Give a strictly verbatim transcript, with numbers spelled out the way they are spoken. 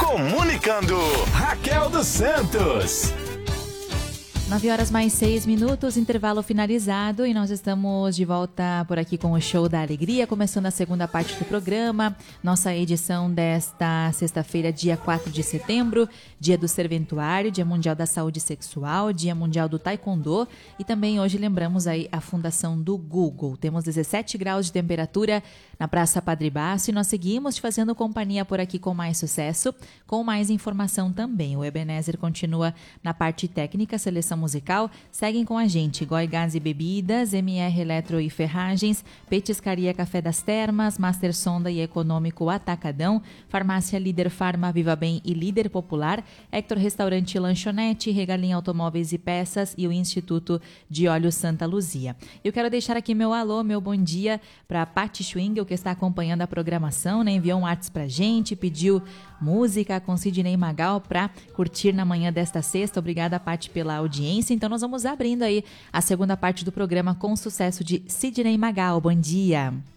Comunicando, Raquel dos Santos. nove horas mais seis minutos, intervalo finalizado e nós estamos de volta por aqui com o Show da Alegria, começando a segunda parte do programa, nossa edição desta sexta-feira, dia quatro de setembro, dia do Serventuário, dia mundial da saúde sexual, dia mundial do taekwondo e também hoje lembramos aí a fundação do Google. Temos dezessete graus de temperatura na Praça Padre Baço e nós seguimos te fazendo companhia por aqui com mais sucesso, com mais informação também. O Ebenezer continua na parte técnica, seleção musical, seguem com a gente Goi Gás e Bebidas, M R Eletro e Ferragens, Petiscaria Café das Termas, Master Sonda e Econômico Atacadão, Farmácia Líder Farma, Viva Bem e Líder Popular, Hector Restaurante e Lanchonete, Regalim Automóveis e Peças e o Instituto de Óleo Santa Luzia. Eu quero deixar aqui meu alô, meu bom dia para a Pati Schwingel, que está acompanhando a programação, né? Enviou um WhatsApp pra gente, pediu música com Sidney Magal para curtir na manhã desta sexta. Obrigada, Pati, pela audiência. Então nós vamos abrindo aí a segunda parte do programa com o sucesso de Sidney Magal. Bom dia.